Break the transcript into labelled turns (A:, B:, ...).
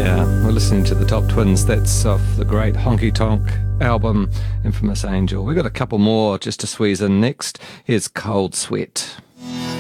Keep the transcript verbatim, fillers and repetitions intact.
A: Yeah, we're listening to the Top Twins. That's off the great Honky Tonk album, Infamous Angel. We've got a couple more just to squeeze in next. Here's Cold Sweat.